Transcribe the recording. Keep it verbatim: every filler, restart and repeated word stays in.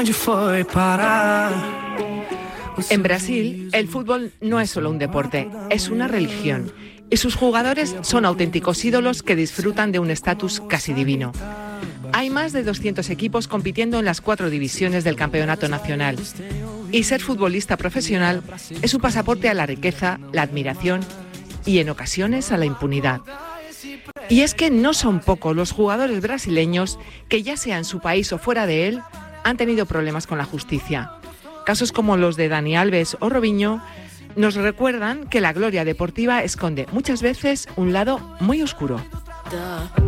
En Brasil, el fútbol no es solo un deporte, es una religión. Y sus jugadores son auténticos ídolos que disfrutan de un estatus casi divino. Hay más de doscientos equipos compitiendo en las cuatro divisiones del campeonato nacional. Y ser futbolista profesional es un pasaporte a la riqueza, la admiración y en ocasiones a la impunidad. Y es que no son pocos los jugadores brasileños que, ya sea en su país o fuera de él, han tenido problemas con la justicia. Casos como los de Dani Alves o Robinho nos recuerdan que la gloria deportiva esconde muchas veces un lado muy oscuro.